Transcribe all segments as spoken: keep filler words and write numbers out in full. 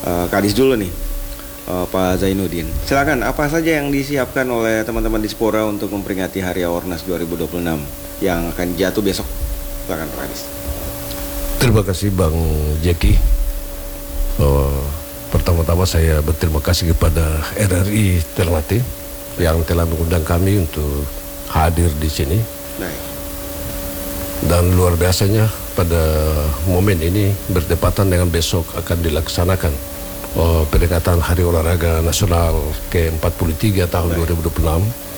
uh, Kadis dulu nih, uh, Pak Zainuddin. Silakan, apa saja yang disiapkan oleh teman-teman Dispora untuk memperingati Hari Haornas dua ribu dua puluh enam yang akan jatuh besok? Silakan Pak Kadis. Terima kasih Bang Jeki. Uh, pertama-tama saya berterima kasih kepada R R I Ternate yang telah mengundang kami untuk hadir di sini. Baik. Dan luar biasanya pada momen ini bertepatan dengan besok akan dilaksanakan uh, peringatan Hari Olahraga Nasional ke empat puluh tiga tahun Baik. dua ribu dua puluh enam.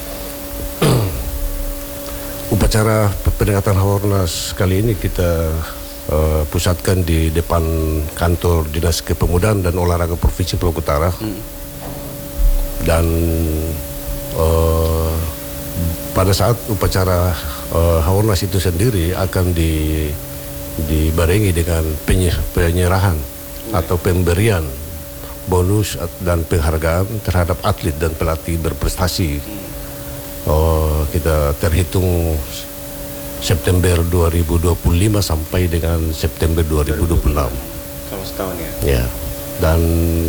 Upacara peringatan Haornas kali ini kita uh, pusatkan di depan kantor Dinas Kepemudaan dan Olahraga Provinsi Maluku Utara. Hmm. Dan uh, pada saat upacara uh, Haornas itu sendiri akan di, dibarengi dengan penyerahan hmm. atau pemberian bonus dan penghargaan terhadap atlet dan pelatih berprestasi. Hmm. Uh, kita terhitung September dua ribu dua puluh lima sampai dengan September dua ribu dua puluh enam. Kalau setahun ya. Ya. Dan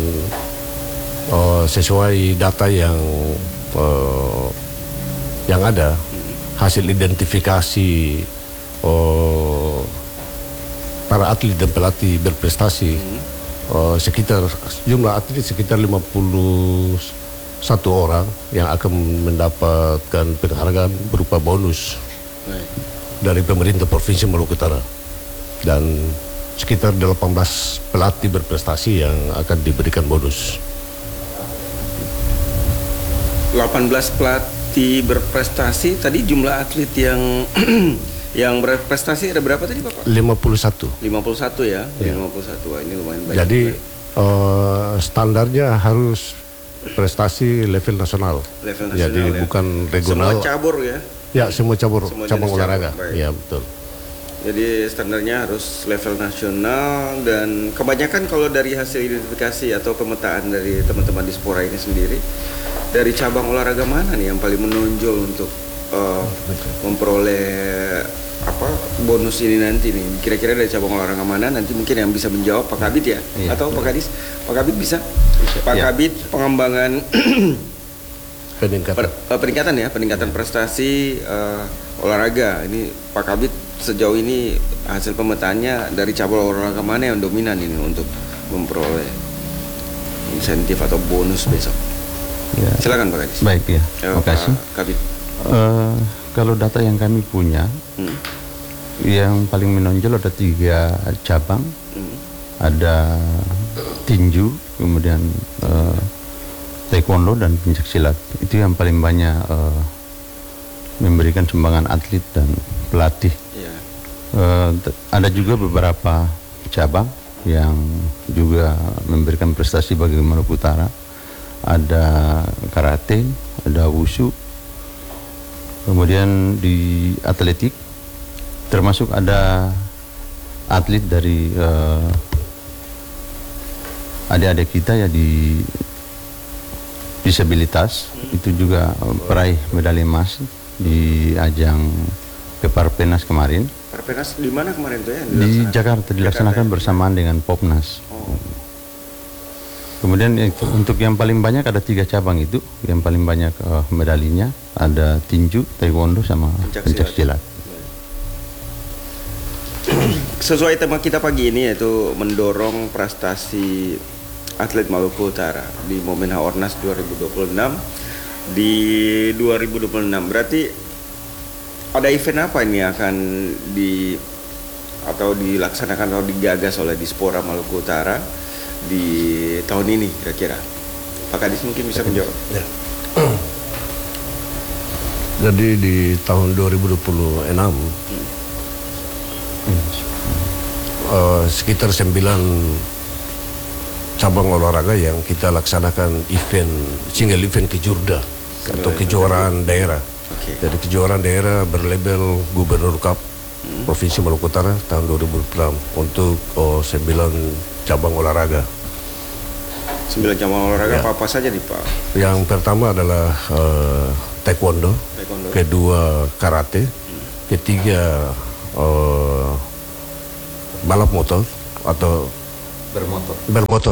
uh, sesuai data yang uh, yang ada, hasil identifikasi uh, para atlet dan pelatih berprestasi, hmm. uh, sekitar jumlah atlet sekitar lima puluh satu orang yang akan mendapatkan penghargaan berupa bonus Baik. dari pemerintah Provinsi Maluku Utara, dan sekitar delapan belas pelatih berprestasi yang akan diberikan bonus. delapan belas pelatih berprestasi, tadi jumlah atlet yang yang berprestasi ada berapa tadi Bapak? lima puluh satu. lima puluh satu ya, ya. lima puluh satu. Wah, ini lumayan banyak. Jadi uh, standarnya harus prestasi level nasional. Level nasional. Jadi ya. bukan regional. Semua cabur ya. Ya, semua cabur, semua cabang olahraga. Ya, betul. Jadi standarnya harus level nasional, dan kebanyakan kalau dari hasil identifikasi atau pemetaan dari teman-teman Dispora ini sendiri, dari cabang olahraga mana nih yang paling menonjol untuk uh, memperoleh apa bonus ini nanti nih? Kira-kira dari cabang olahraga mana nanti mungkin yang bisa menjawab Pak Kabid ya? Iya. Atau Pak Kadis? Pak Kabid bisa? bisa. Pak iya. Kabid pengembangan peningkatan per, uh, peningkatan ya, peningkatan prestasi uh, olahraga. Ini Pak Kabid sejauh ini hasil pemetaannya dari cabang olahraga mana yang dominan ini untuk memperoleh insentif atau bonus besok? Ya. Silakan Pak Kadis. Baik ya, terima kasih. Kabid. Uh, kalau data yang kami punya, hmm. yang paling menonjol ada tiga cabang, hmm. ada tinju, kemudian uh, taekwondo dan pencaksilat. Itu yang paling banyak uh, memberikan sumbangan atlet dan pelatih. Yeah. Uh, ada juga beberapa cabang yang juga memberikan prestasi bagi Maluku Utara. Ada karate, ada wushu, kemudian di atletik termasuk ada atlet dari uh, adik-adik kita ya di disabilitas, hmm. itu juga peraih medali emas di ajang Peparpenas kemarin. Peparpenas di mana kemarin tuh ya? Di Jakarta, dilaksanakan Jakarta, bersamaan dengan Popnas. Oh. Kemudian untuk yang paling banyak ada tiga cabang itu, yang paling banyak uh, medalinya ada tinju, taekwondo sama pencaksilat. Sesuai tema kita pagi ini yaitu mendorong prestasi atlet Maluku Utara di momen Haornas dua ribu dua puluh enam di dua ribu dua puluh enam. Berarti ada event apa ini akan di atau dilaksanakan atau digagas oleh Dispora Maluku Utara di tahun ini kira-kira? Pak Kadis mungkin bisa menjawab. Ya. Jadi di tahun dua ribu dua puluh enam hmm. uh, sekitar sembilan cabang olahraga yang kita laksanakan event single event kejurda atau kejuaraan daerah. Okay. Jadi kejuaraan daerah berlabel Gubernur Cup hmm. Provinsi Maluku Utara tahun dua ribu dua puluh enam untuk oh, sembilan cabang olahraga. Sembilan cabang olahraga ya. Apa-apa saja nih Pak? Yang pertama adalah uh, taekwondo, taekwondo, kedua karate, hmm. ketiga uh, balap motor atau bermotor. Bermotor.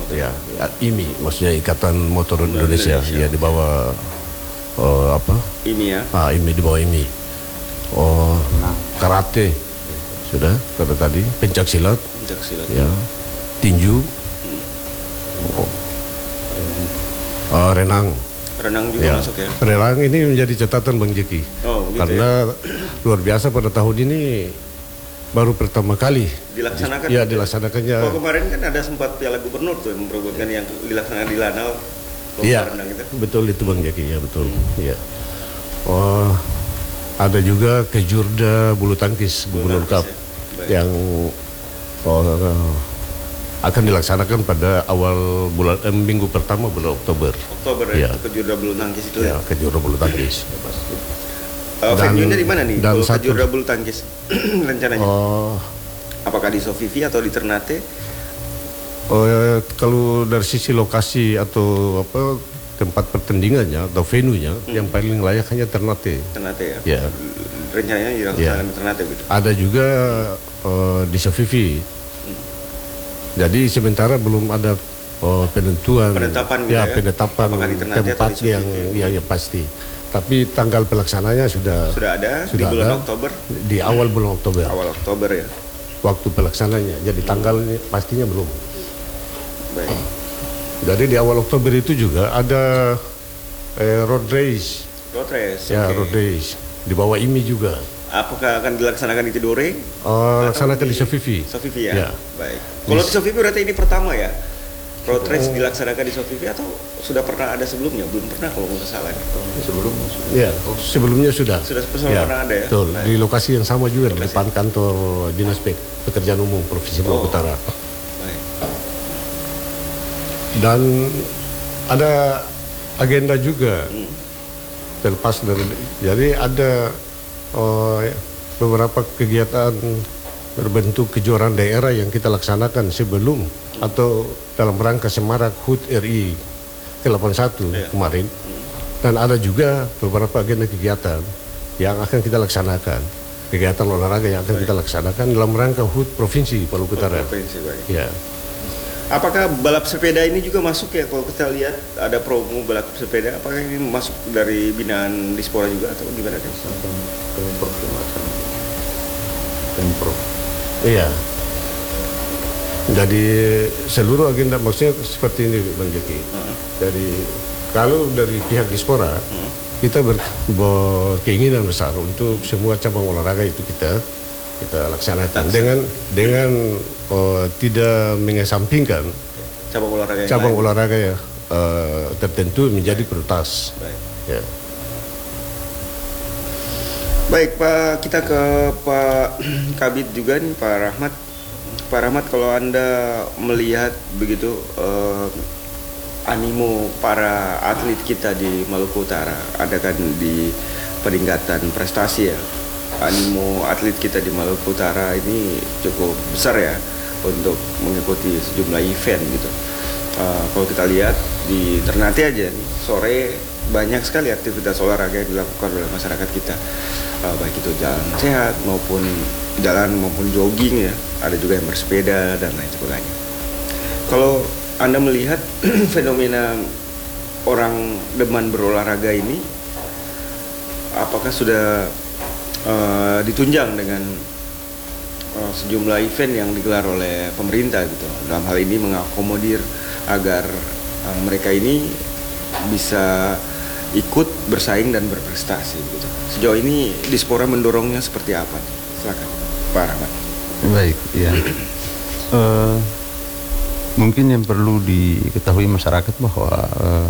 ya, ya I M I, maksudnya Ikatan Motor Indonesia, Indonesia. ya di bawah uh, apa? I M I ya. Ah, I M I di bawah I M I. Oh, karate sudah kata tadi, pencak silat, Pencak silat. ya, tinju, oh, uh, renang. Renang juga Ya, masuk ya. renang ini menjadi catatan Bang Jeki, Oh, gitu karena luar biasa pada tahun ini baru pertama kali dilaksanakan. ya dilaksanakannya. Oh, kemarin kan ada sempat Piala Gubernur tuh yang memperebutkan yang dilaksanakan di Lanal. lomba Iya, renang itu. betul itu Bang Jeki, ya betul. Iya. Oh, ada juga Kejurda bulu tangkis Gubernur tangkis, Cup ya. Baik. yang oh, akan dilaksanakan pada awal bulan eh, minggu pertama bulan Oktober. Oktober ya. Iya. Itu Kejurda bulu tangkis itu Ya, ya. Kejurda bulu tangkis. Uh, Dan- venue-nya di mana nih? dan Kalau satu- Kejurda bulu tangkis rencananya. Oh, Apakah di Sofivi atau di Ternate? oh, ya, kalau dari sisi lokasi atau apa tempat pertandingannya atau venue-nya yang paling layak hanya Ternate. Ternate ya. Ya. Rencananya dilaksanakan di Ternate gitu. Ada juga eh, di Sofivi. Jadi sementara belum ada oh, penentuan Penetapan gitu ya, ya? penetapan Apakah di Ternate atau tempat di Sofivi? yang yang, yang pasti. Tapi tanggal pelaksananya sudah Sudah ada di Sudah bulan ada. Oktober, di awal bulan Oktober. awal Oktober ya. Waktu pelaksananya. Jadi tanggalnya pastinya belum. Baik. Jadi di awal Oktober itu juga ada eh, road race. Road race. Ya, oke. road race. Di bawah I M I juga. Apakah akan dilaksanakan di Tidore? Oh, laksanakan di Sofivi. Sofivi ya. Ya. Baik. Kalau di Sofivi berarti ini pertama ya? Road race dilaksanakan di Sofivi atau sudah pernah ada sebelumnya? Belum pernah kalau nggak salah. Sebelumnya Ya, sebelumnya sudah. Sudah sudah pernah ada ya? Betul, Baik. di lokasi yang sama juga di depan kantor Dinas Pe- Pekerjaan Umum Provinsi Oh. Maluku Utara. Baik. Dan ada agenda juga Hmm. terlepas dari, jadi ada oh, beberapa kegiatan berbentuk kejuaraan daerah yang kita laksanakan sebelum atau dalam rangka semarak H U T R I ke delapan puluh satu Iya. kemarin. Dan ada juga beberapa agenda kegiatan yang akan kita laksanakan, kegiatan olahraga yang akan kita laksanakan dalam rangka H U T Provinsi Maluku Utara. Provinsi, baik. Ya, Apakah balap sepeda ini juga masuk ya? Kalau kita lihat ada promo balap sepeda, apakah ini masuk dari binaan Dispora juga atau gimana? Des? Pemprov Pemprov. iya. Jadi seluruh agenda maksudnya seperti ini Bang Jeki. Dari kalau dari pihak Dispora kita ber, berkeinginan besar untuk semua cabang olahraga itu kita kita laksanakan dengan dengan oh, tidak mengesampingkan Cabang olahraga yang cabang lain. olahraga ya eh, tertentu menjadi prioritas. Baik. Ya. Baik Pak, kita ke Pak Kabid juga nih, Pak Rahmat. Pak Rahmat, kalau Anda melihat begitu eh, animo para atlet kita di Maluku Utara, ada kan di peningkatan prestasi ya. Animo atlet kita di Maluku Utara ini cukup besar ya untuk mengikuti sejumlah event gitu. Eh, kalau kita lihat di Ternate aja nih, sore banyak sekali aktivitas olahraga yang dilakukan oleh masyarakat kita. Uh, baik itu jalan sehat maupun jalan maupun jogging ya, ada juga yang bersepeda dan lain sebagainya. Kalau Anda melihat fenomena orang deman berolahraga ini, apakah sudah uh, ditunjang dengan uh, sejumlah event yang digelar oleh pemerintah gitu, dalam hal ini mengakomodir agar uh, mereka ini bisa ikut bersaing dan berprestasi gitu. Sejauh ini Dispora mendorongnya seperti apa? Silakan Pak Rahmat. Baik, ya. Eh, mungkin yang perlu diketahui masyarakat bahwa eh,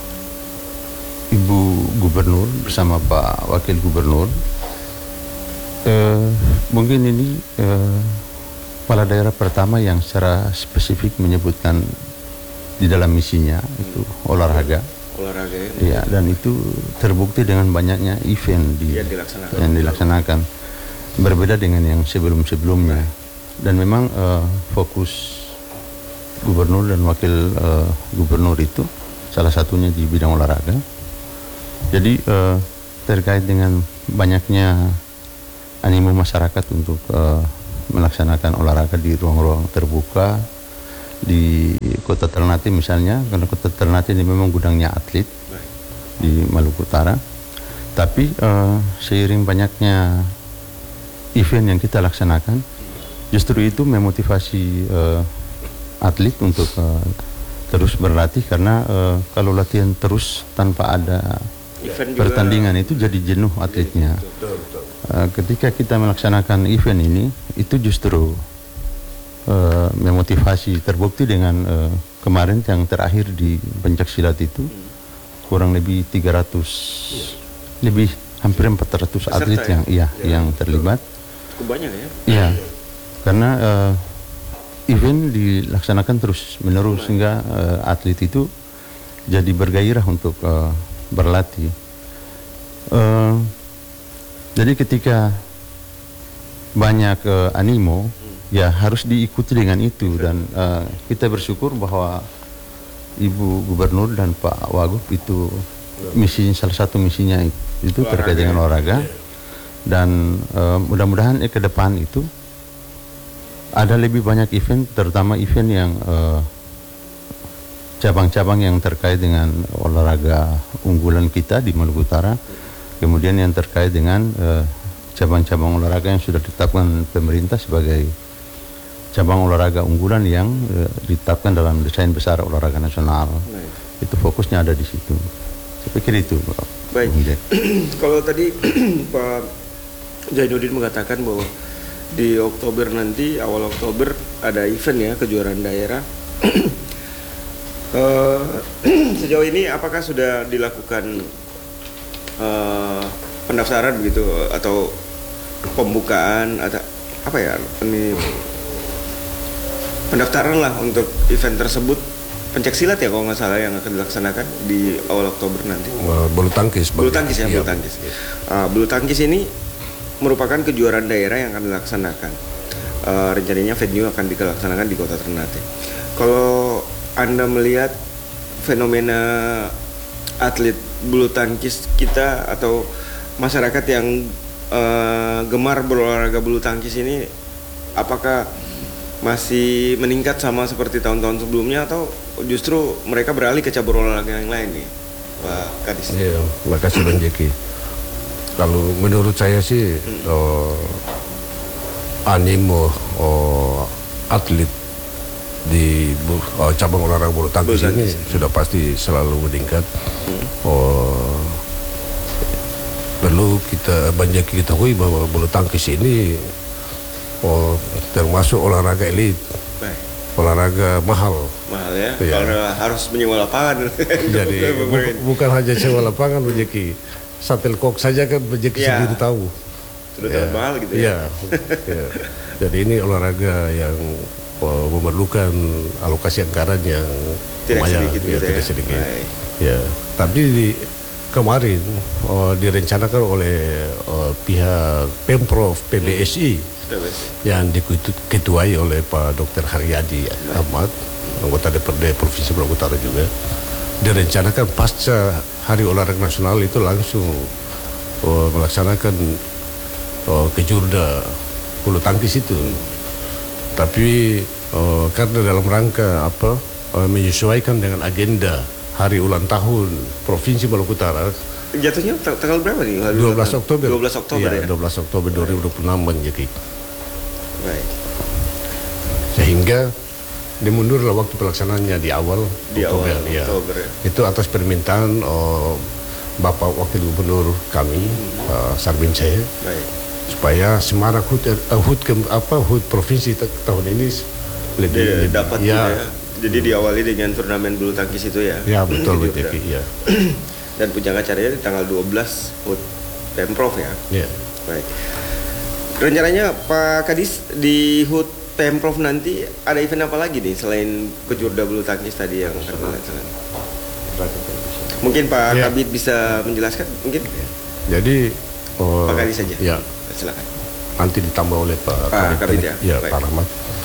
Ibu Gubernur bersama Pak Wakil Gubernur eh, mungkin ini eh, kepala daerah pertama yang secara spesifik menyebutkan di dalam misinya itu olahraga. Olahraga ya, Ya, dan itu terbukti dengan banyaknya event di, yang dilaksanakan. yang dilaksanakan. Berbeda dengan yang sebelum-sebelumnya. Dan memang eh, fokus gubernur dan wakil eh, gubernur itu salah satunya di bidang olahraga. Jadi eh, terkait dengan banyaknya animo masyarakat untuk eh, melaksanakan olahraga di ruang-ruang terbuka, di Kota Ternate misalnya, karena Kota Ternate ini memang gudangnya atlet di Maluku Utara. Tapi uh, seiring banyaknya event yang kita laksanakan, justru itu memotivasi uh, atlet untuk uh, terus berlatih, karena uh, kalau latihan terus tanpa ada event pertandingan juga, itu jadi jenuh atletnya. Uh, ketika kita melaksanakan event ini, itu justru uh, memotivasi. Terbukti dengan uh, kemarin yang terakhir di pencaksilat itu kurang lebih tiga ratus, lebih hampir empat ratus atlet yang iya ya, yang terlibat. Cukup banyak ya? Iya, karena uh, event dilaksanakan terus menerus sehingga uh, atlet itu jadi bergairah untuk uh, berlatih. Uh, jadi ketika banyak uh, animo, hmm. ya harus diikuti dengan itu, dan uh, kita bersyukur bahwa Ibu Gubernur dan Pak Wagub itu misinya, salah satu misinya itu olahraga, terkait dengan olahraga, dan uh, mudah-mudahan eh, ke depan itu ada lebih banyak event, terutama event yang uh, cabang-cabang yang terkait dengan olahraga unggulan kita di Maluku Utara, kemudian yang terkait dengan uh, cabang-cabang olahraga yang sudah ditetapkan pemerintah sebagai cabang olahraga unggulan yang uh, ditetapkan dalam desain besar olahraga nasional. Baik. Itu fokusnya ada di situ. Saya pikir itu. Baik. Kalau tadi Pak Zainuddin mengatakan bahwa di Oktober nanti, awal Oktober ada event ya, kejuaraan daerah. uh, sejauh ini apakah sudah dilakukan uh, pendaftaran begitu atau pembukaan atau apa ya ini pendaftaran lah untuk event tersebut, pencaksilat ya kalau nggak salah yang akan dilaksanakan di awal Oktober nanti. Uh, bulu tangkis. Bulu tangkis ya, iya. bulu tangkis. Uh, bulu tangkis ini merupakan kejuaraan daerah yang akan dilaksanakan. Uh, rencananya venue akan dilaksanakan di Kota Ternate. Kalau Anda melihat fenomena atlet bulu tangkis kita atau masyarakat yang uh, gemar berolahraga bulu tangkis ini, apakah masih meningkat sama seperti tahun-tahun sebelumnya atau justru mereka beralih ke cabur olahraga yang lain nih, Pak Kadis? Iya, makasih Bang Jeki. Kalau menurut saya sih hmm. oh, animo oh, atlet di oh, cabang olahraga bulu tangkis ini sudah pasti selalu meningkat. Hmm. Oh, perlu kita banyak ketahui bahwa bulu tangkis ini oh, termasuk olahraga elit, Baik. olahraga mahal. Mahal ya, ya. Karena harus menyewa lapangan. Jadi bu bukan hanya sewa lapangan, Bejeki. Satelkok saja kan Bejeki ya. sendiri tahu. Sudah ya. tahu mahal gitu ya. ya. ya. Jadi ini olahraga yang oh, memerlukan alokasi anggaran yang tidak lumayan, sedikit, ya, gitu tidak ya. sedikit. Ya, tapi di kemarin oh, direncanakan oleh oh, pihak Pemprov P B S I hmm. yang diketuai oleh Pak Dokter Haryadi Ahmad, anggota D P R D Provinsi Maluku Utara juga, direncanakan pasca Hari Olahraga Nasional itu langsung oh, melaksanakan oh, kejurda bulu tangkis itu. Tapi oh, karena dalam rangka apa oh, menyesuaikan dengan agenda Hari Ulang Tahun Provinsi Maluku Utara, jatuhnya tanggal berapa nih? dua belas Oktober. dua belas Oktober ya. dua belas Oktober dua ribu dua puluh enam Menjadi. Baik. Sehingga dimundurlah waktu pelaksanaannya di awal di Oktober, awal ya. Oktober ya. Itu atas permintaan oh, Bapak Wakil Gubernur kami, hmm. Pak Sarbin saya, Baik. supaya semarak H U D, uh, H U D ke, apa H U D provinsi tahun ini lebih, ya, lebih dapat ya. ya. Jadi diawali dengan turnamen bulu tangkis itu ya. Ya betul betul ya. Dan puncak acaranya di tanggal dua belas H U D Pemprov ya. Ya. Baik. Rencananya Pak Kadis di H U D Pemprov nanti ada event apa lagi nih selain kejurda bulu tangkis tadi yang akan dilaksanakan? Mungkin Pak ya. Kabid bisa menjelaskan mungkin? Jadi oh, Pak Kadis saja. Ya. Silakan. Nanti ditambah oleh Pak Pak Kabid ya. Ya, Pak Rahmat.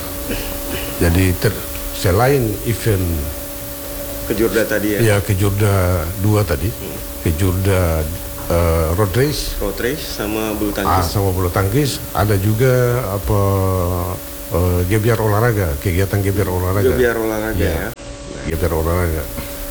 Jadi ter, selain event kejurda tadi ya. Ya, kejurda dua tadi. Hmm. Kejurda uh, road race, road race sama bulu tangkis. Ah, sama bulu tangkis, ada juga apa uh, gebiar olahraga, kegiatan gebiar olahraga. Gebiar olahraga ya. ya. Geber Olahraga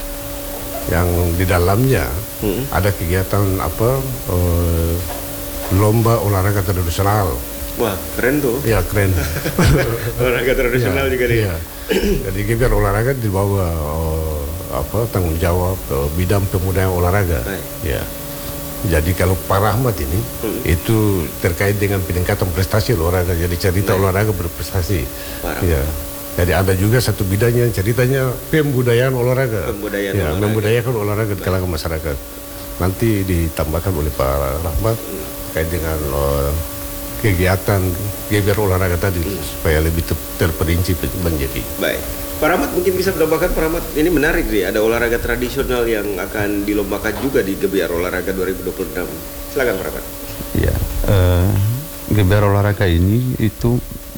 yang di dalamnya hmm. ada kegiatan apa uh, lomba olahraga tradisional. Wah, keren tuh. Ya, keren. Olahraga tradisional ya, juga nih. Ya. Jadi Geber Olahraga di bawah uh, apa tanggung jawab uh, bidang pemuda olahraga. Baik. Ya. Jadi kalau Pak Rahmat ini hmm. itu terkait dengan peningkatan prestasi olahraga. Jadi cerita Baik. olahraga berprestasi. Ya. Jadi ada juga satu bidangnya ceritanya pembudayaan olahraga. Pembudayaan ya, olahraga. Membudayakan olahraga di kalangan masyarakat. Nanti ditambahkan oleh Pak Rahmat hmm. terkait dengan uh, kegiatan Geber Olahraga tadi hmm. supaya lebih terperinci menjadi. Baik. Pak Rahmat mungkin bisa menambahkan, Pak Rahmat, ini menarik nih, ada olahraga tradisional yang akan dilombakan juga di Geber Olahraga dua ribu dua puluh enam. Silakan Pak Rahmat. Ya, uh, Geber Olahraga ini itu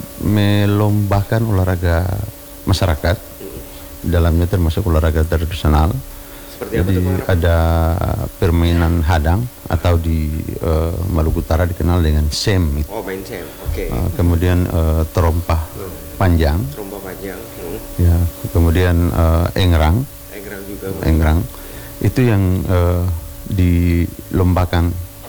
melombakan olahraga masyarakat, hmm. dalamnya termasuk olahraga tradisional. Seperti Jadi apa itu, ada permainan hadang atau di uh, Maluku Utara dikenal dengan sem. Oh, main sem, oke. Okay. Uh, kemudian uh, terompah hmm. panjang. Terompah panjang. Hmm. Ya, kemudian uh, engrang. Engrang juga. Engrang. Itu yang uh, dilombakan.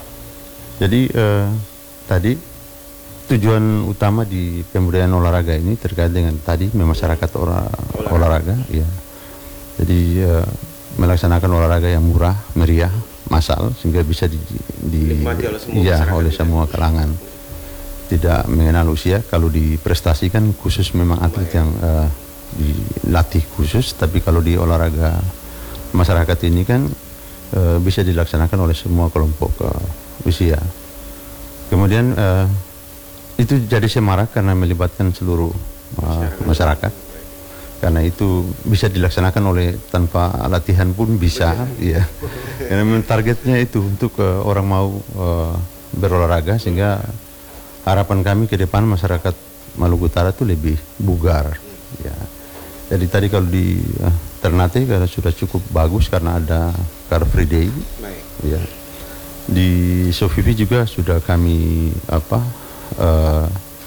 Jadi uh, tadi tujuan utama di pembudayaan olahraga ini terkait dengan tadi memasyarakat olah, olahraga. olahraga, ya. Jadi uh, melaksanakan olahraga yang murah, meriah, massal sehingga bisa di, di oleh semua, ya, oleh semua kalangan. Tidak mengenal usia. Kalau diprestasikan khusus memang atlet yang uh, dilatih khusus, tapi kalau di olahraga masyarakat ini kan uh, bisa dilaksanakan oleh semua kelompok uh, usia. Kemudian uh, itu jadi semarak karena melibatkan seluruh uh, masyarakat. Karena itu bisa dilaksanakan oleh tanpa latihan pun bisa, ya. Karena memang targetnya itu untuk uh, orang mau uh, berolahraga, sehingga harapan kami ke depan masyarakat Maluku Utara itu lebih bugar, ya. Jadi tadi kalau di uh, Ternate karena sudah cukup bagus karena ada Car Free Day, ya. Di Sofivi juga sudah kami apa? Uh,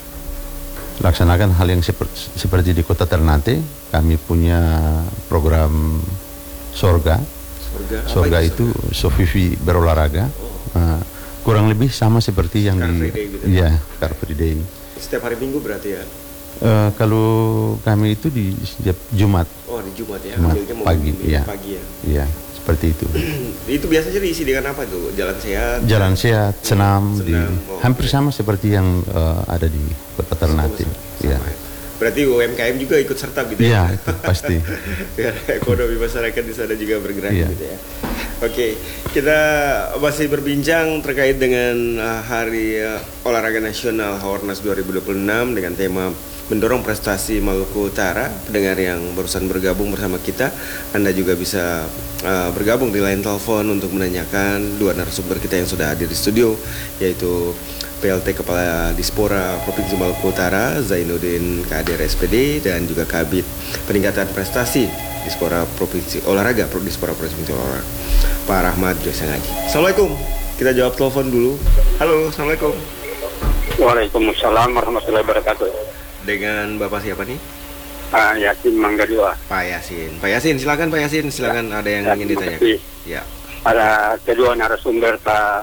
laksanakan hal yang seperti, seperti di Kota Ternate. Kami punya program Sorga. Sorga, Sorga itu Sofivi berolahraga. Oh. Uh, kurang lebih sama seperti yang Car di gitu. Ya, Car Free Day. Setiap hari Minggu berarti ya? Uh, kalau kami itu di setiap Jumat. Oh, di Jumat ya. Jumat pagi, ya. Pagi ya. Iya. Seperti itu. Itu biasanya diisi dengan apa tuh? Jalan sehat? Jalan sehat, senam, senam di, oh, hampir okay. sama seperti yang uh, ada di Kota Ternate. Ya. Berarti U M K M juga ikut serta gitu ya? Iya, itu pasti. Biar ekonomi masyarakat di sana juga bergerak ya. gitu ya. Oke, kita masih berbincang terkait dengan uh, Hari uh, Olahraga Nasional Haornas dua ribu dua puluh enam dengan tema mendorong prestasi Maluku Utara. Pendengar yang barusan bergabung bersama kita, Anda juga bisa uh, bergabung di line telepon untuk menanyakan dua narasumber kita yang sudah hadir di studio, yaitu P L T Kepala Dispora Provinsi Maluku Utara Zainuddin K D R S P D dan juga Kabid Peningkatan Prestasi Dispora Provinsi Olahraga Dispora Provinsi Olahraga Pak Rahmat Josengaji. Assalamualaikum. Kita jawab telepon dulu. Halo, assalamualaikum. Waalaikumsalam warahmatullahi wabarakatuh. Dengan Bapak siapa nih? Pak Yasin Mangga Dua. Pak Yasin. Pak Yasin, silakan Pak Yasin, silakan ya, ada yang ya, ingin ditanyakan. Ya. Para kedua narasumber Pak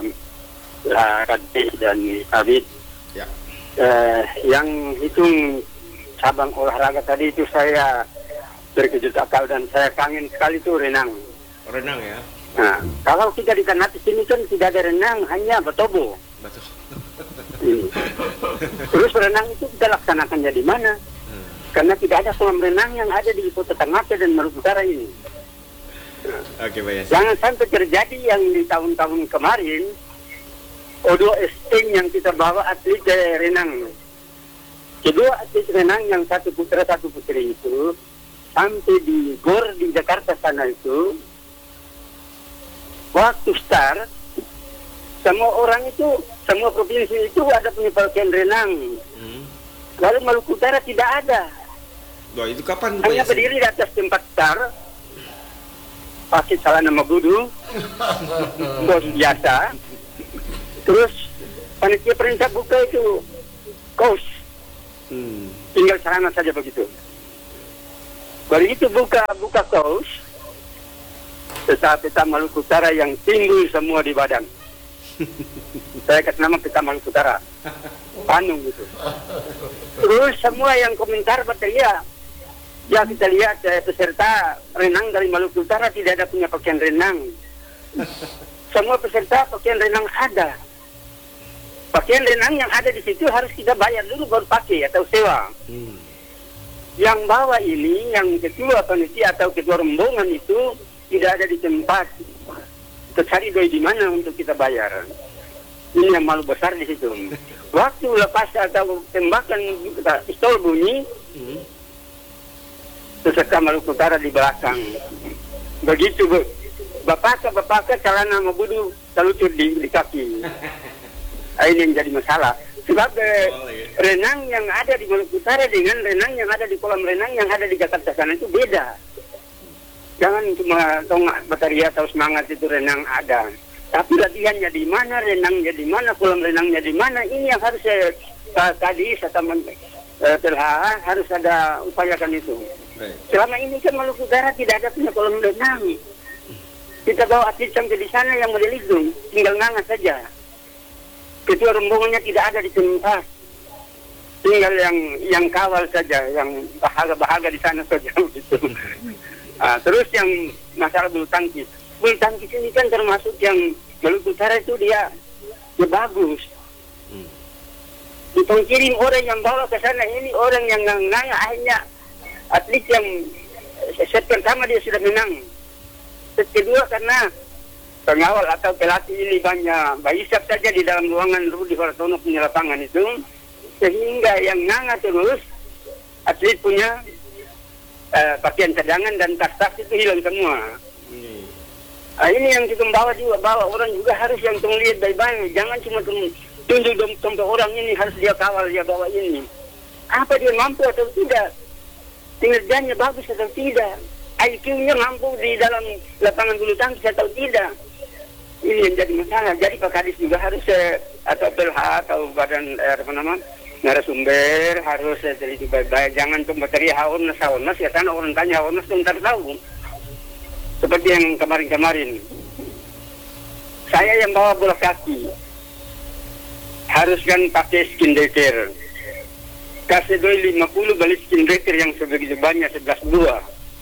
Radis dan Abid. Ya. Eh, yang hitung cabang olahraga tadi itu saya terkejut akal dan saya kangen sekali itu renang. Renang ya. Nah, hmm. kalau kita di Ternate sini kan tidak ada renang, hanya batobo. Betul. Terus renang itu kita laksanakannya di mana? Hmm. Karena tidak ada kolam renang yang ada di Kota Ternate dan Maluku Utara ini. Nah, Oke, Pak. Jangan sampai terjadi yang di tahun-tahun kemarin, O dua S T yang kita bawa atlet renang. Kedua atlet renang yang satu putra satu putri itu sampai di Gor di Jakarta sana itu, waktu start semua orang itu, semua provinsi itu ada penyelesaian renang. Hmm. Lalu Maluku Utara tidak ada. Wah, itu kapan? Hanya berdiri di atas tempat start, pakai celana mabudu, bos biasa. Terus panitia perintah buka itu kaos, hmm. tinggal celana saja begitu. Begitu buka buka kaos, peta-peta Maluku Utara yang timbul semua di badan. Saya kasih nama peta Maluku Utara, Panung gitu. Terus semua yang komentar berteriak, ya kita lihat eh, peserta renang dari Maluku Utara tidak ada punya pakaian renang. Semua peserta pakaian renang ada. Pakaian renang yang ada di situ harus kita bayar dulu baru pakai atau sewa. Hmm. Yang bawa ini, yang ketua panitia atau ketua rombongan itu tidak ada di tempat. Kita cari doi di mana untuk kita bayar. Ini yang malu besar di situ. Waktu lepas atau tembakan pistol bunyi, hmm. peserta Maluku Utara di belakang. Begitu bu. Bapak-bapak celana mabudu telucur di, di kaki. Ini yang jadi masalah. Sebab eh, renang yang ada di Maluku Utara dengan renang yang ada di kolam renang yang ada di Jakarta sana itu beda. Jangan cuma tongak bataria atau semangat itu renang ada. Tapi latihannya di mana, renangnya di mana, kolam renangnya di mana, ini yang harus eh, Kadis atau eh, P L H A harus ada upayakan itu. Selama ini kan Maluku Utara tidak ada punya kolam renang. Kita bawa atlet sampai di sana yang model itu, tinggal ngangas saja. Ketua rombongannya tidak ada di tempat. Tinggal yang yang kawal saja, yang bahaga-bahaga di sana saja. Gitu. Uh, terus yang masalah bulu tangkis. Bulu tangkis ini kan termasuk yang Maluku Utara itu dia, dia bagus. Dikirim orang yang bawa ke sana ini orang yang ngangas, akhirnya atlet yang set pertama dia sudah menang. Kedua karena pengawal atau pelatih ini banyak baisap saja di dalam ruangan Rudi Hartono punya lapangan itu, sehingga yang nganga terus atlet punya uh, pakaian cadangan dan tas-tas itu hilang semua. Hmm. Uh, ini yang kita bawa juga, bawa orang juga harus yang tolong lihat baik-baik, jangan cuma tunjuk contoh orang ini harus dia kawal, dia bawa ini. Apa dia mampu atau tidak? Kinerjanya bagus atau tidak? I Q-nya mampu di dalam lapangan bulu tangkis atau tidak? Ini yang jadi masalah. Jadi Pak Kadis juga harus eh, atau P L H A atau badan eh, apa nama narasumber harus eh, teliti baik-baik. Jangan cuma teriak Haornas Haornas ya karena orang tanya Haornas itu ntar tahu. Seperti yang kemarin-kemarin. Saya yang bawa bola kaki harus kan pakai skin deker. Kasih doi lima puluh balik skin deker yang sebegitu banyak sebelas dua.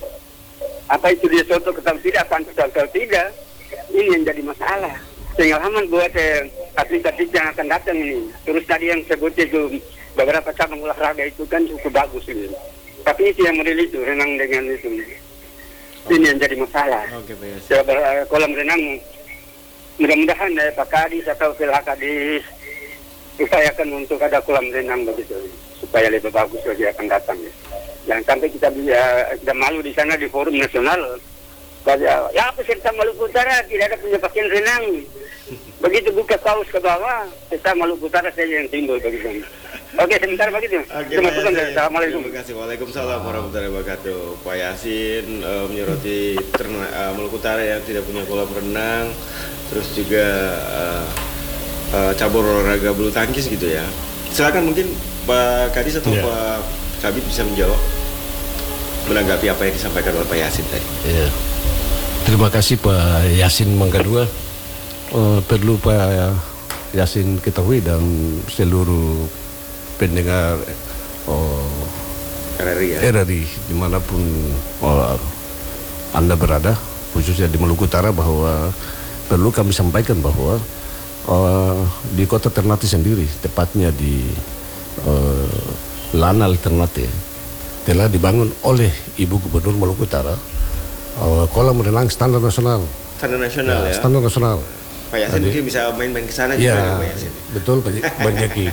Apa itu dia contoh atau tidak, pantas atau tidak, ini yang jadi masalah. Pengalaman buat eh, atlet-atlet yang akan datang ini. Terus tadi yang sebut itu beberapa cabang olahraga itu kan cukup bagus ini. Tapi itu yang model itu, renang dengan itu. Ini yang jadi masalah. Oke, okay, uh, kolam renang, mudah-mudahan eh, Pak Kadis atau P L H Kadis upayakan untuk ada kolam renang begitu, supaya lebih bagus lagi akan datang. Ya. Jangan sampai kita uh, kita malu di sana di forum nasional. Pada, ya peserta Maluku Utara tidak ada punya pakaian renang. Begitu buka kaos ke bawah, peserta Maluku Utara saja yang timbul begitu. Oke, sebentar begitu. Oke, Assalamualaikum. Terima kasih. Waalaikumsalam warahmatullahi wabarakatuh. Pak Yasin uh, menyoroti terna, uh, Maluku Utara yang tidak punya kolam renang, terus juga uh, uh, cabur olahraga bulu tangkis gitu ya. Silakan mungkin Pak Kadis atau yeah. Pak Kabit bisa menjawab, menanggapi apa yang disampaikan oleh Pak Yasin tadi. Yeah. Terima kasih Pak Yasin Mangga dua. Uh, perlu Pak Yasin ketahui dan seluruh pendengar uh, R R I ya? R R I dimanapun uh, Anda berada, khususnya di Maluku Utara, bahwa perlu kami sampaikan bahwa uh, di kota Ternate sendiri, tepatnya di uh, Lanal Ternate, telah dibangun oleh Ibu Gubernur Maluku Utara uh, kolam renang standar nasional. Standar nasional ya? ya? Standar nasional. Pak Yasin mungkin bisa main-main ke sana juga ya, Pak Yasin. Betul Pak Jaki.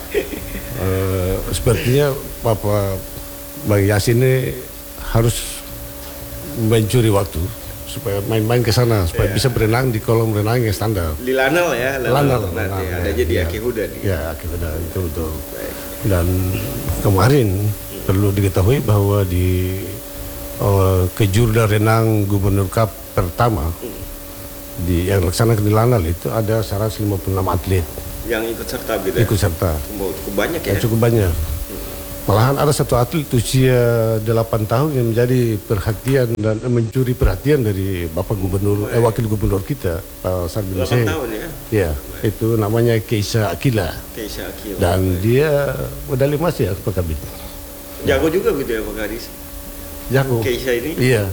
uh, sepertinya Bapak Bang Yasin ini harus mencuri waktu supaya main-main ke sana, supaya yeah. bisa berenang di kolam renang yang standar. Di Lanal ya? Lanal. Lanal ya. Ada jadi ya. Aki Hudan. Ya, Aki Hudan, itu betul. Baik. Dan kemarin hmm. perlu diketahui bahwa di uh, kejurda renang Gubernur Cup pertama hmm. di yang laksanakan di Lanal itu ada seratus lima puluh enam atlet yang ikut serta gitu. Ikut serta. Cukup banyak ya. ya cukup banyak. Hmm. Malahan ada satu atlet usia delapan tahun yang menjadi perhatian dan eh, mencuri perhatian dari Bapak Gubernur, eh, Wakil Gubernur kita, Pak Sardi delapan tahun ya? Ya, itu namanya Keisha Akila. Keisha Akila. Dan dia medali emas ya, Pak Kabit. Jago juga gitu ya Pak Kadis? Jago. Keisha ini? Iya.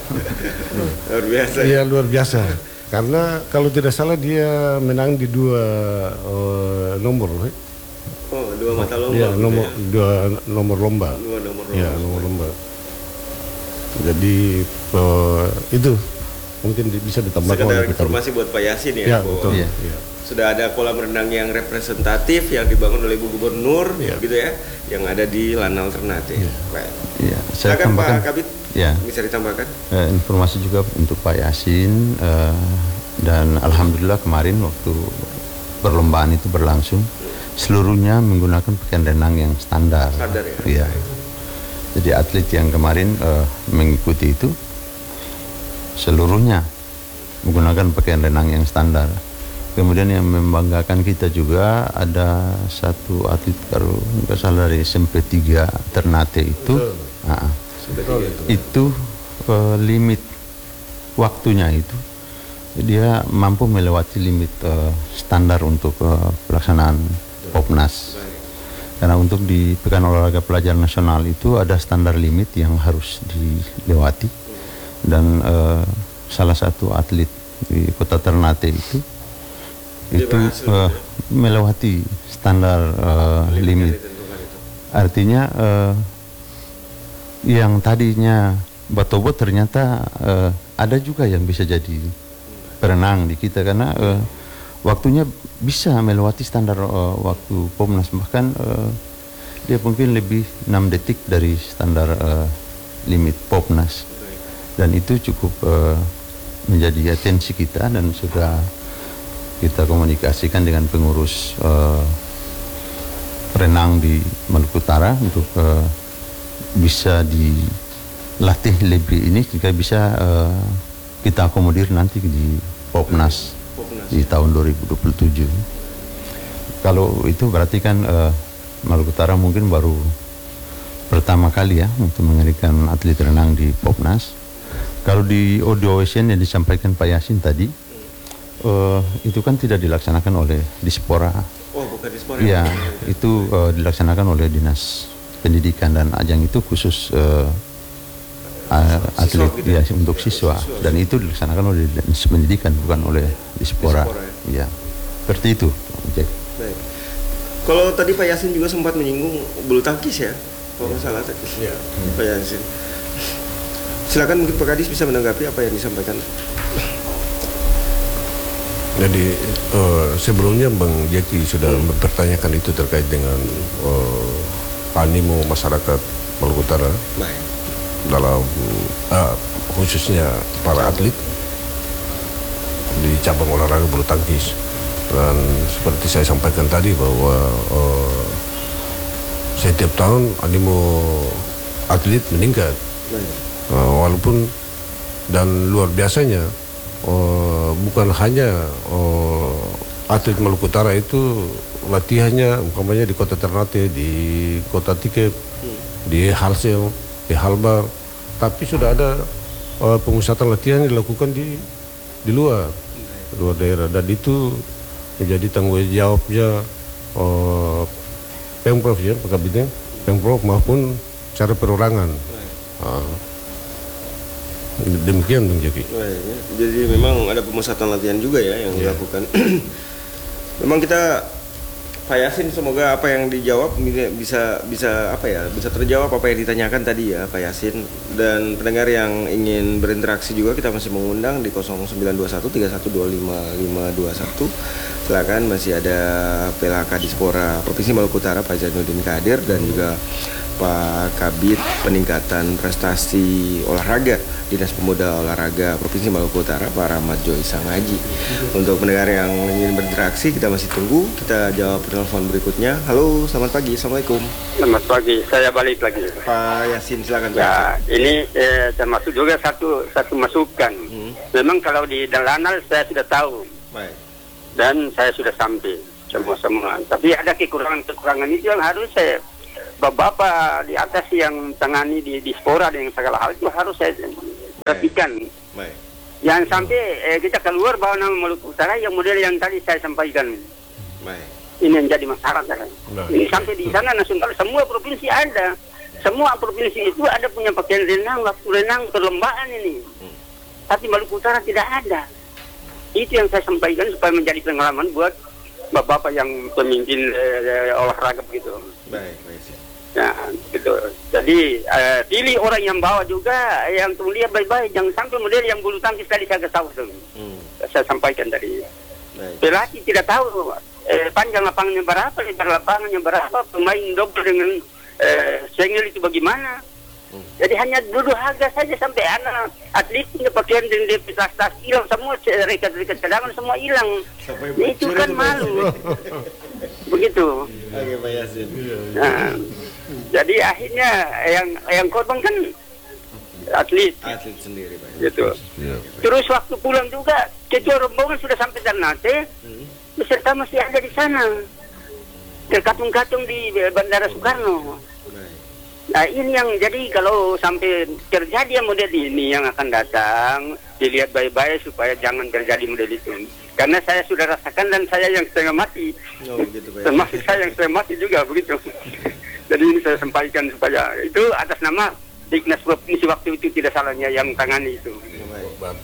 Luar biasa. Iya, luar biasa. Karena kalau tidak salah dia menang di dua uh, nomor. Eh? Oh, dua mata lomba. Iya, gitu nomor ya? dua nomor lomba. Dua nomor lomba. Iya, nomor lomba. Jadi uh, itu mungkin di- bisa ditambahkan Sekedar oleh Pak Kabit. informasi buat Pak Yasin ya, Ya, bahwa betul. Iya. Iya. sudah ada kolam renang yang representatif yang dibangun oleh Bu Gubernur, Iya. gitu ya, yang ada di Lanal Ternate. Iya. Baik. Ya, saya Silakan tambahkan. Pak Kabit, Ya, bisa ditambahkan? eh, informasi juga untuk Pak Yasin eh, dan alhamdulillah kemarin waktu perlombaan itu berlangsung seluruhnya menggunakan pakaian renang yang standar. Standar ya? Iya. Jadi atlet yang kemarin eh, mengikuti itu seluruhnya menggunakan pakaian renang yang standar. Kemudian yang membanggakan kita juga ada satu atlet kalau nggak salah dari S M P tiga Ternate itu, ah, Betul itu. itu eh, limit waktunya itu dia mampu melewati limit eh, standar untuk eh, pelaksanaan Popnas. Karena untuk di Pekan Olahraga Pelajar Nasional itu ada standar limit yang harus dilewati dan eh, salah satu atlet di Kota Ternate itu Dia itu berhasil, eh, melewati standar eh, limit. Ditentukan itu. Artinya eh, yang tadinya Batobo ternyata eh, ada juga yang bisa jadi perenang di kita karena eh, waktunya bisa melewati standar eh, waktu Popnas, bahkan eh, dia mungkin lebih enam detik dari standar eh, limit Popnas, dan itu cukup eh, menjadi atensi kita dan sudah kita komunikasikan dengan pengurus eh, renang di Maluku Utara untuk eh, bisa dilatih lebih ini jika bisa eh, kita akomodir nanti di Popnas Popnas. di tahun dua ribu dua puluh tujuh. Kalau itu berarti kan eh, Maluku Utara mungkin baru pertama kali ya untuk mengadakan atlet renang di Popnas. Kalau di audio Asian yang disampaikan Pak Yasin tadi, eh, itu kan tidak dilaksanakan oleh Dispora. Oh, bukan di sport Iya, itu eh, dilaksanakan oleh Dinas Pendidikan, dan ajang itu khusus eh, a- atlet gitu ya, ya? untuk siswa, dan itu dilaksanakan oleh Dinas Pendidikan bukan oleh Dispora. Dispora, Iya, seperti itu, Jack. Baik. Kalau tadi Pak Yasin juga sempat menyinggung bulu tangkis ya, kalau nggak salah tadi. Iya. Pak Yasin. Silakan mungkin Pak Kadis bisa menanggapi apa yang disampaikan. Jadi eh, sebelumnya Bang Jeki sudah mempertanyakan itu terkait dengan eh, animo masyarakat Maluku Utara Baik. dalam eh, khususnya para atlet di cabang olahraga bulu tangkis. Dan seperti saya sampaikan tadi bahwa eh, setiap tahun animo atlet meningkat. Baik. Eh, walaupun dan luar biasanya eh, bukan hanya eh, atlet Maluku Utara itu latihannya umpamanya di Kota Ternate, di Kota Tikep, di Halsel, di Halbar, tapi sudah ada eh, pemusatan latihan yang dilakukan di di luar luar daerah, dan itu menjadi tanggung jawabnya eh, Pemprov ya, Pak Kabinnya, Pemprov maupun secara perorangan. Ah, demikian Bang Jeki. Baik, ya. Jadi memang ada pemusatan latihan juga ya yang Iya. dilakukan. Memang kita Pak Yasin, semoga apa yang dijawab bisa bisa apa ya bisa terjawab apa yang ditanyakan tadi ya Pak Yasin, dan pendengar yang ingin berinteraksi juga kita masih mengundang di nol sembilan dua satu tiga satu dua lima lima dua satu. Silakan, masih ada P L H K Dispora Provinsi Maluku Utara Pak Zainuddin Kadir dan juga Pak Kabid Peningkatan Prestasi Olahraga Dinas Pemuda Olahraga Provinsi Maluku Utara Pak Rahmat Joy Sangaji. Untuk pendengar yang ingin berinteraksi kita masih tunggu, kita jawab telepon berikutnya. Halo, selamat pagi, assalamualaikum. Selamat pagi, saya balik lagi. Pak Yasin, silakan Pak. Ya, ini eh, termasuk juga satu satu masukan. Hmm. Memang kalau di Dalanal saya sudah tahu Baik. dan saya sudah sampai semua semua. Tapi ada kekurangan-kekurangan itu yang harus saya bapak-bapak di atas yang tangani di dispora dengan segala hal itu harus saya perhatikan. Baik. Jangan sampai eh, kita keluar bawa nama Maluku Utara yang model yang tadi saya sampaikan. Baik. Ini yang jadi masalah. Nah, ini sampai di sana nasional semua provinsi ada. Semua provinsi itu ada punya pakaian renang, waktu renang, perlombaan ini. Hmm. Tapi Maluku Utara tidak ada. Itu yang saya sampaikan supaya menjadi pengalaman buat bapak-bapak yang pemimpin eh, olahraga begitu. Baik, baik. Nah, gitu. Jadi eh, pilih orang yang bawa juga yang tulia baik-baik, jangan sampai model yang bulu tangkis tadi saya tahu tuh. Hmm. Saya sampaikan tadi. Baik. Pelatih tidak tahu eh, panjang lapangannya berapa, lebar lapangannya berapa, pemain double dengan eh, single itu bagaimana. Hmm. Jadi hanya duduk harga saja sampai anak atlet punya pakaian dan tas-tas hilang semua, rekat-rekat cadangan semua hilang. Itu kan malu. Begitu. Oke, Pak Yasin. Nah, jadi akhirnya yang yang korban kan atlet. Atlet sendiri, Pak. Gitu. Ya. Terus waktu pulang juga ketua rombongan sudah sampai Ternate, hmm. beserta masih ada di sana. Terkatung-katung di Bandara Soekarno. Nah ini yang jadi kalau sampai terjadi yang model ini yang akan datang dilihat baik-baik supaya jangan terjadi model itu. Karena saya sudah rasakan dan saya yang setengah mati, oh, gitu, termasuk saya yang setengah mati juga begitu. Jadi ini saya sampaikan supaya itu atas nama Dignas Provinsi waktu itu tidak salahnya yang tangani itu. Nah,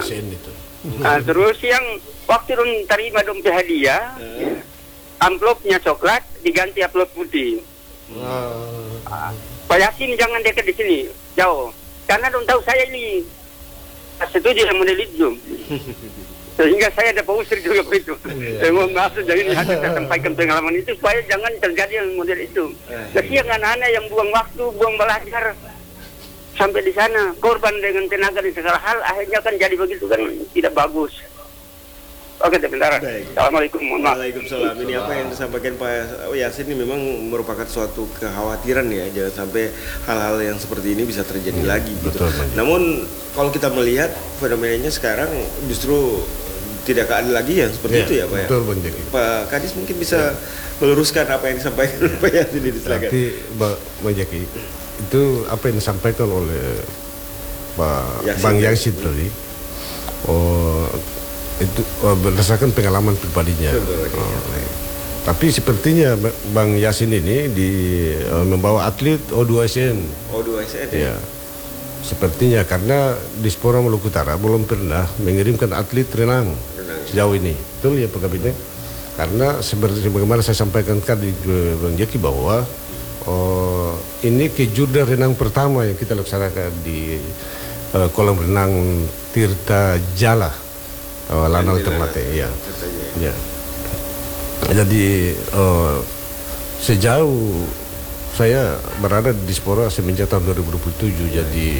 nah, terus yang waktu Ron terima dompet hadiah, amplopnya coklat diganti amplop putih. Wow. Ah, Pak Yasin jangan dekat di sini, jauh. Karena dong tahu saya ini setuju dengan model itu. Sehingga saya ada usir juga begitu. Saya mau maaf, jadi ini hanya saya sampaikan pengalaman itu supaya jangan terjadi yang model itu. Kasihan anak-anak yang buang waktu, buang belajar sampai di sana, korban dengan tenaga di segala hal, akhirnya kan jadi begitu kan tidak bagus. Oke, sebentar. Assalamualaikum. Waalaikumsalam. Ini apa yang disampaikan Pak Yasin ini memang merupakan suatu kekhawatiran ya, jangan sampai hal-hal yang seperti ini bisa terjadi hmm, lagi gitu. Betul, Namun kalau kita melihat fenomenanya sekarang justru tidak adil lagi ya seperti ya, itu ya Pak betul, ya. Bang Jaki. Pak Kadis mungkin bisa ya. meluruskan apa yang disampaikan oleh Pak Yasin ini, silakan. Tapi Bang Jaki, itu apa yang disampaikan oleh Pak Yasin, Bang Yasin tadi. Oh, itu oh, berdasarkan pengalaman pribadinya. Oh, tapi sepertinya Bang Yasin ini di uh, membawa atlet O dua S N. O dua S N ya. Sepertinya karena Dispora Maluku Utara belum pernah mengirimkan atlet renang, renang. sejauh ini. Betul ya Pak Kabinnya? Karena seperti bagaimana saya sampaikan tadi ke Bang Jaki bahwa oh, ini kejuaraan renang pertama yang kita laksanakan di uh, kolam renang Tirta Jala. Oh, Lanal Ternate, ya. ya. Jadi oh, sejauh saya berada di Dispora semenjak tahun dua ribu dua puluh tujuh, jadi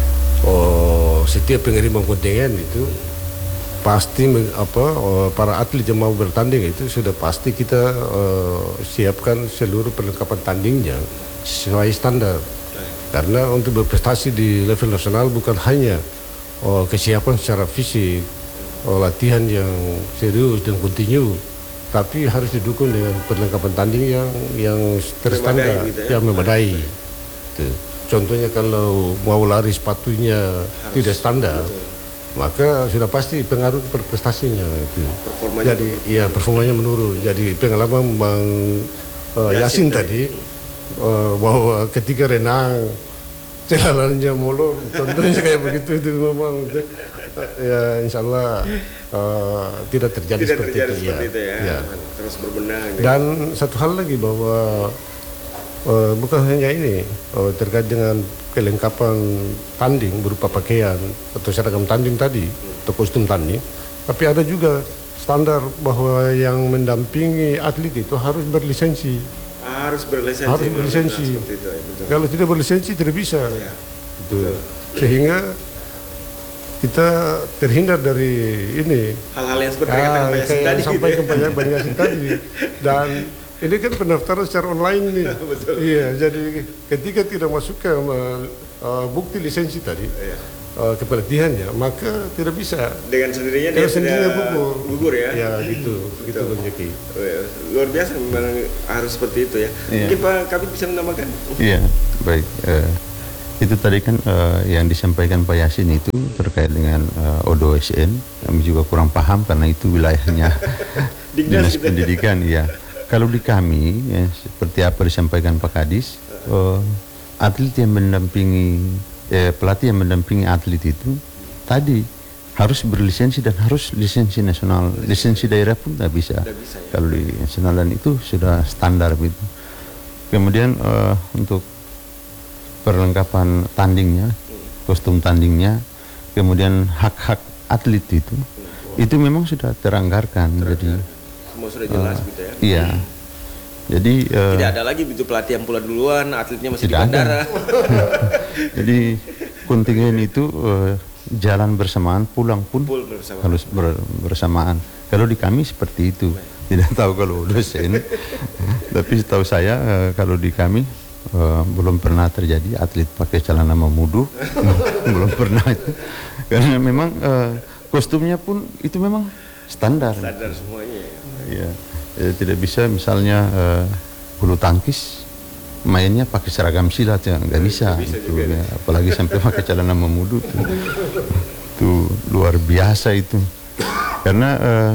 oh, setiap pengiriman kontingen itu pasti apa oh, para atlet yang mau bertanding itu sudah pasti kita oh, siapkan seluruh perlengkapan tandingnya sesuai standar. Karena untuk berprestasi di level nasional bukan hanya oh, kesiapan secara fisik, oh, latihan yang serius dan kontinu, tapi harus didukung dengan perlengkapan tanding yang yang terstandar, gitu ya? yang memadai. Tuh. Contohnya kalau mau lari sepatunya harus tidak standar, betul. maka sudah pasti pengaruh ke prestasinya. Itu. Jadi iya performanya menurun. Jadi pengalaman Bang uh, Yasin, Yasin tadi uh, bahwa ketika renang jalannya molor, contohnya kayak begitu itu memang ya insya Allah uh, tidak terjadi tidak seperti terjadi itu, seperti ya. itu ya. ya. Terus berbenah. Dan gitu. Satu hal lagi bahwa uh, bukan hanya ini uh, terkait dengan kelengkapan tanding berupa pakaian atau seragam tanding tadi atau kostum tanding, tapi ada juga standar bahwa yang mendampingi atlet itu harus berlisensi. Harus berlisensi. Harus berlisensi. Itu, ya, kalau tidak berlisensi tidak bisa. Ya, betul. Sehingga kita terhindar dari ini hal-hal yang seperti yang ah, Pak Yasin tadi sampai gitu ke Bang Yasin tadi. Dan ini kan pendaftaran secara online nih. Iya, jadi ketika tidak masuk ke uh, bukti lisensi tadi, ya. uh, kepelatihannya, maka tidak bisa. Dengan sendirinya dia Dengan sendirinya sudah gugur. gugur ya. Ya gitu, gitu Bang Jeki. Luar biasa memang harus seperti itu ya. Iya. Mungkin Pak Kabit bisa menambahkan? Iya, baik. Eh, itu tadi kan eh, yang disampaikan Pak Yasin itu terkait dengan eh, O D O S N. Kami juga kurang paham karena itu wilayahnya Dinas gitu. Pendidikan. Ya, kalau di kami ya, seperti apa disampaikan Pak Kadis, eh, atlet yang mendampingi eh, pelatih yang mendampingi atlet itu tadi harus berlisensi dan harus lisensi nasional, lisensi daerah pun tidak bisa. Tidak bisa, ya. Kalau di nasional dan itu sudah standar gitu. Kemudian eh, untuk perlengkapan tandingnya, kostum tandingnya, kemudian hak-hak atlet itu, itu memang sudah teranggarkan. Jadi Semua sudah jelas eh, gitu ya. iya. Jadi eh, Tidak ada lagi begitu pelatih yang pulang duluan, atletnya masih di Tidak ada. bandara. jadi kontingen itu eh, jalan bersamaan, pulang pun Full bersama. harus ber- bersamaan. Kalau di kami seperti itu. Tidak tahu kalau dosen, tapi setahu saya eh, kalau di kami eh, belum pernah terjadi atlet pakai celana memudu, belum pernah itu. Karena memang eh, kostumnya pun itu memang standar. Sadar semuanya ya. Ya, eh, tidak bisa misalnya eh, bulu tangkis mainnya pakai seragam silat ya nggak bisa, bisa itu, juga, ya. Apalagi sampai pakai celana memudu itu, itu luar biasa itu karena eh,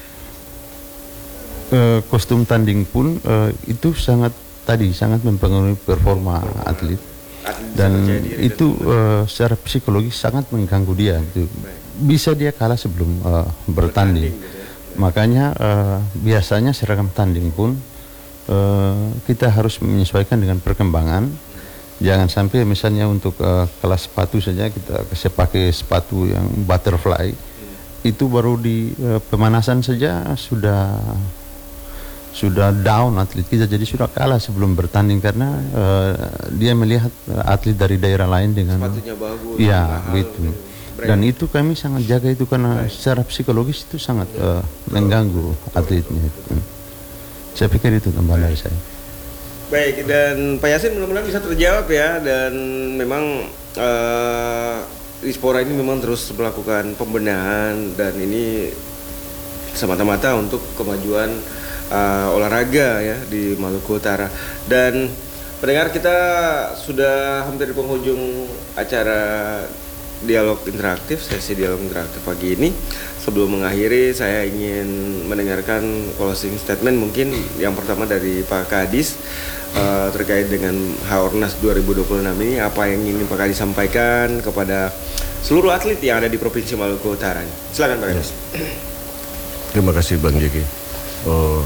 eh, kostum tanding pun eh, itu sangat tadi sangat mempengaruhi performa atlet Atlet bisa dan percaya diri itu eh, secara psikologis sangat mengganggu dia itu bisa dia kalah sebelum eh, bertanding. gitu ya. Makanya eh, biasanya seragam tanding pun eh, kita harus menyesuaikan dengan perkembangan. Jangan sampai misalnya untuk eh, kelas sepatu saja kita kasih pakai sepatu yang butterfly, itu baru di eh, pemanasan saja sudah sudah down atlet kita, jadi sudah kalah sebelum bertanding karena eh, dia melihat eh, atlet dari daerah lain dengan Sepatunya bagus. ya mahal, gitu. brand. Dan itu kami sangat jaga itu karena secara psikologis itu sangat eh, mengganggu atletnya itu. Saya pikir itu tambahan dari saya. Baik, dan Pak Yasin mudah-mudahan bisa terjawab ya. Dan memang eh Dispora ini memang terus melakukan pembenahan dan ini semata-mata untuk kemajuan eh, olahraga ya di Maluku Utara. Dan pendengar, kita sudah hampir di penghujung acara dialog interaktif, sesi dialog interaktif pagi ini. Sebelum mengakhiri, saya ingin mendengarkan closing statement mungkin yang pertama dari Pak Kadis uh, terkait dengan Haornas dua ribu dua puluh enam ini. Apa yang ingin Pak Kadis sampaikan kepada seluruh atlet yang ada di Provinsi Maluku Utara? Silakan Pak Kadis. Terima kasih Bang Jeki. Oh,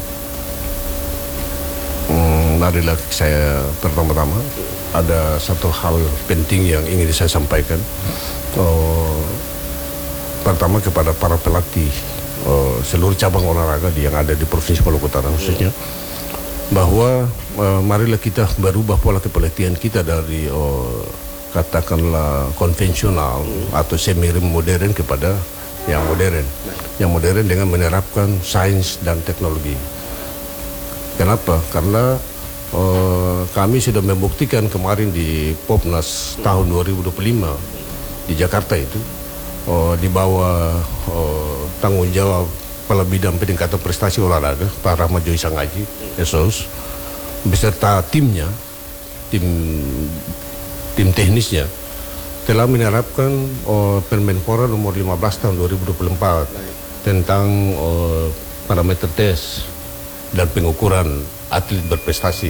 mm, marilah saya pertama-tama ada satu hal penting yang ingin saya sampaikan. Oh, pertama kepada para pelatih oh, seluruh cabang olahraga yang ada di Provinsi Maluku Utara khususnya, bahwa oh, marilah kita berubah pola kepelatihan kita dari oh, katakanlah konvensional atau semi modern kepada yang modern, yang modern dengan menerapkan sains dan teknologi. Kenapa? Karena uh, kami sudah membuktikan kemarin di Popnas tahun dua ribu dua puluh lima di Jakarta itu, uh, di bawah uh, tanggung jawab Kepala Bidang Peningkatan Prestasi Olahraga Pak Rahmat Joy Sangaji, S O S, beserta timnya, tim tim teknisnya, telah menerapkan uh, Permenpora nomor lima belas tahun dua ribu dua puluh empat tentang uh, parameter tes dan pengukuran atlet berprestasi.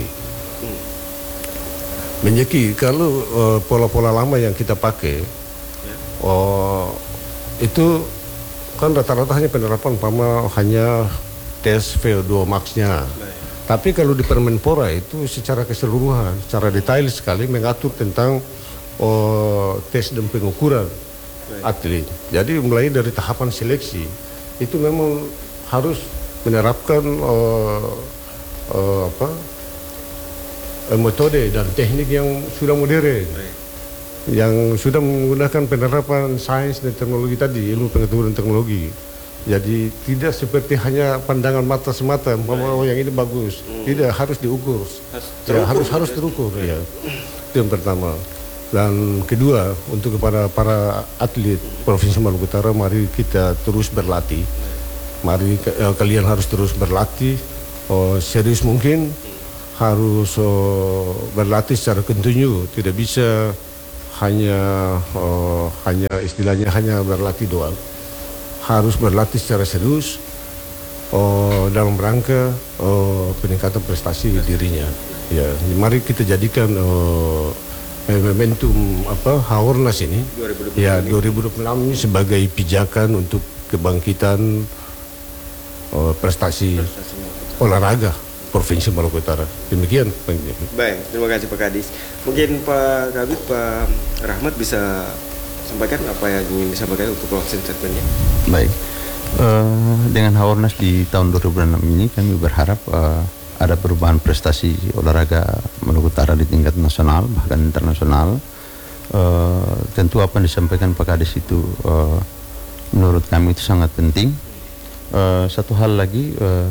Menjeki kalau uh, pola-pola lama yang kita pakai, uh, itu kan rata-rata hanya penerapan umpama hanya tes V O dua max-nya. Tapi kalau di Permenpora itu secara keseluruhan, secara detail sekali mengatur tentang oh, tes dan pengukuran atlet. Jadi mulai dari tahapan seleksi itu memang harus menerapkan uh, uh, apa uh, metode dan teknik yang sudah modern, yang sudah menggunakan penerapan sains dan teknologi tadi, ilmu pengetahuan dan teknologi. Jadi tidak seperti hanya pandangan mata semata, bahwa yang ini bagus, hmm. tidak harus diukur, harus terukur, ya, harus harus terukur, ya. Itu yang pertama. Dan kedua, untuk kepada para atlet Provinsi Maluku Utara, mari kita terus berlatih. Mari eh, kalian harus terus berlatih, oh, serius mungkin, harus oh, berlatih secara kontinu. Tidak bisa hanya oh, hanya istilahnya hanya berlatih doang. Harus berlatih secara serius oh, dalam rangka oh, peningkatan prestasi dirinya. Ya, mari kita jadikan oh, momentum apa Haornas ini dua ribu dua puluh ya dua ribu dua puluh enam ini sebagai pijakan untuk kebangkitan uh, prestasi olahraga Provinsi Maluku Utara. Demikian. Baik, terima kasih Pak Kadis. Mungkin Pak Kabid, Pak Rahmat bisa sampaikan apa yang ingin disampaikan untuk closing statement-nya. Baik, uh, dengan Haornas di tahun dua ribu enam ini kami berharap uh, ada perubahan prestasi olahraga Maluku Utara di tingkat nasional bahkan internasional. Uh, tentu apa yang disampaikan Pak Kadis itu uh, menurut kami itu sangat penting. Uh, satu hal lagi, uh,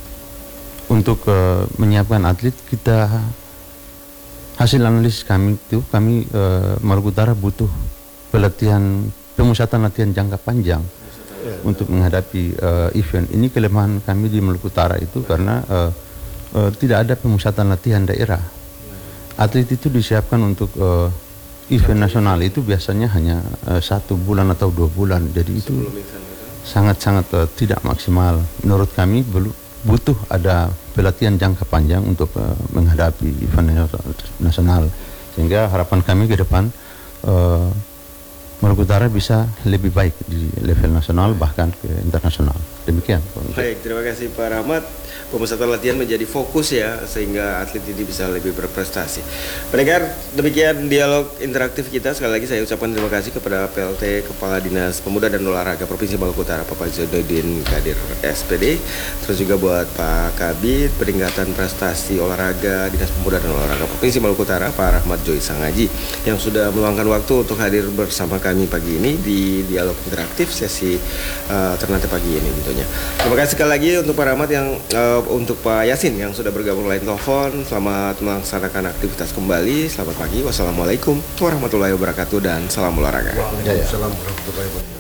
untuk uh, menyiapkan atlet, kita hasil analisis kami itu kami uh, Maluku Utara butuh pelatihan, pemusatan latihan jangka panjang untuk menghadapi uh, event. Ini kelemahan kami di Maluku Utara itu karena uh, Uh, tidak ada pemusatan latihan daerah. Atlet itu disiapkan untuk uh, event nasional itu biasanya hanya uh, satu bulan atau dua bulan. Jadi itu sangat-sangat uh, tidak maksimal. Menurut kami belum butuh ada pelatihan jangka panjang untuk uh, menghadapi event nasional. Sehingga harapan kami ke depan uh, Maluku Utara bisa lebih baik di level nasional bahkan ke internasional. Demikian. Baik, terima kasih Pak Rahmat. Pemusatan latihan menjadi fokus ya, sehingga atlet ini bisa lebih berprestasi. Pendengar, demikian dialog interaktif kita. Sekali lagi saya ucapkan terima kasih kepada P L T Kepala Dinas Pemuda dan Olahraga Provinsi Maluku Utara, Bapak Zainuddin Kadir S P D. Terus juga buat Pak Kabid, peningkatan prestasi olahraga Dinas Pemuda dan Olahraga Provinsi Maluku Utara, Pak Rahmat Joy Sangaji, yang sudah meluangkan waktu untuk hadir bersama kami pagi ini di dialog interaktif sesi uh, ternate pagi ini tentunya. Terima kasih sekali lagi untuk Pak Rahmat, yang uh, untuk Pak Yasin yang sudah bergabung line telepon. Selamat melaksanakan aktivitas kembali. Selamat pagi. Wassalamualaikum warahmatullahi wabarakatuh dan salam olahraga. Waalaikumsalam warahmatullahi wabarakatuh.